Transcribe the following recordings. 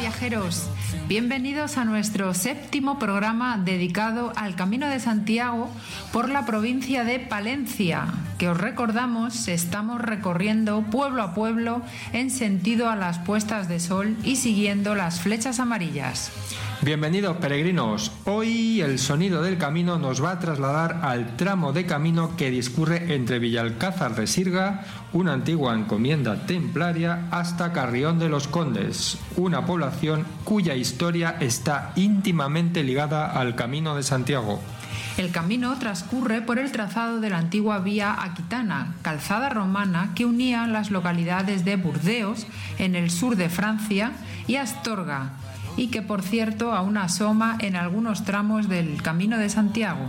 viajeros, bienvenidos a nuestro 7º programa dedicado al Camino de Santiago por la provincia de Palencia, que os recordamos estamos recorriendo pueblo a pueblo en sentido a las puestas de sol y siguiendo las flechas amarillas. Bienvenidos peregrinos, hoy el sonido del camino nos va a trasladar al tramo de camino que discurre entre Villalcázar de Sirga, una antigua encomienda templaria, hasta Carrión de los Condes, una población cuya historia está íntimamente ligada al Camino de Santiago. El camino transcurre por el trazado de la antigua vía aquitana, calzada romana que unía las localidades de Burdeos, en el sur de Francia, y Astorga, y que por cierto aún asoma en algunos tramos del Camino de Santiago.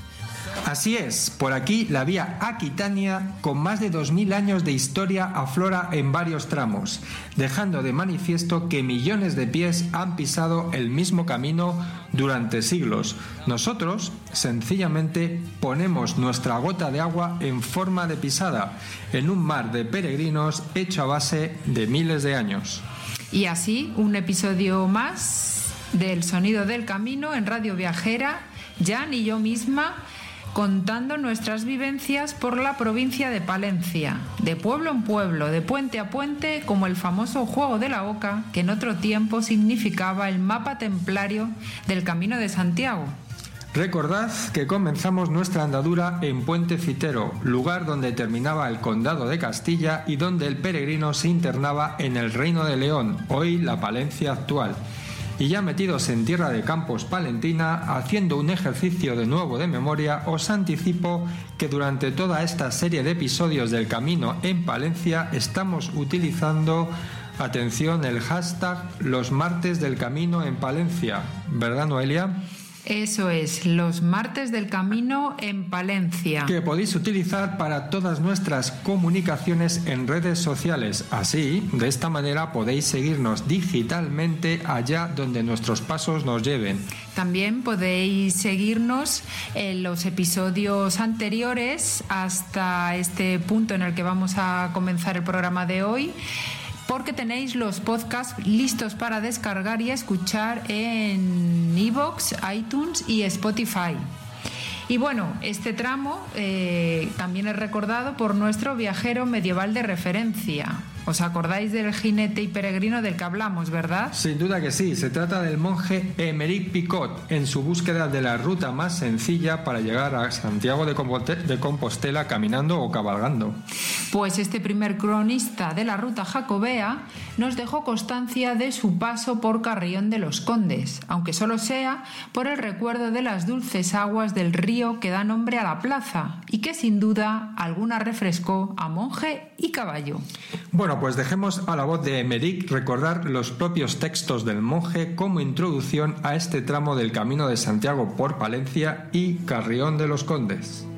Así es, por aquí la vía aquitania, con más de 2000 años de historia, aflora en varios tramos, dejando de manifiesto que millones de pies han pisado el mismo camino durante siglos. Nosotros, sencillamente, ponemos nuestra gota de agua en forma de pisada, en un mar de peregrinos hecho a base de miles de años. Y así, un episodio más del Sonido del Camino en Radio Viajera, Jan y yo misma, contando nuestras vivencias por la provincia de Palencia, de pueblo en pueblo, de puente a puente, como el famoso juego de la oca, que en otro tiempo significaba el mapa templario del Camino de Santiago. Recordad que comenzamos nuestra andadura en Puente Citero, lugar donde terminaba el Condado de Castilla y donde el peregrino se internaba en el Reino de León, hoy la Palencia actual. Y ya metidos en tierra de Campos Palentina, haciendo un ejercicio de nuevo de memoria, os anticipo que durante toda esta serie de episodios del Camino en Palencia estamos utilizando, atención, el hashtag Los Martes del Camino en Palencia, ¿verdad, Noelia? Eso es, los martes del camino en Palencia. Que podéis utilizar para todas nuestras comunicaciones en redes sociales. Así, de esta manera podéis seguirnos digitalmente allá donde nuestros pasos nos lleven. También podéis seguirnos en los episodios anteriores hasta este punto en el que vamos a comenzar el programa de hoy, porque tenéis los podcasts listos para descargar y escuchar en iVoox, iTunes y Spotify. Y bueno, este tramo también es recordado por nuestro viajero medieval de referencia. ¿Os acordáis del jinete y peregrino del que hablamos, verdad? Sin duda que sí, se trata del monje Aymeric Picot, en su búsqueda de la ruta más sencilla para llegar a Santiago de Compostela caminando o cabalgando. Pues este primer cronista de la ruta jacobea nos dejó constancia de su paso por Carrión de los Condes, aunque solo sea por el recuerdo de las dulces aguas del río que da nombre a la plaza y que sin duda alguna refrescó a monje y caballo. Bueno, pues dejemos a la voz de Aymeric recordar los propios textos del monje como introducción a este tramo del Camino de Santiago por Palencia y Carrión de los Condes.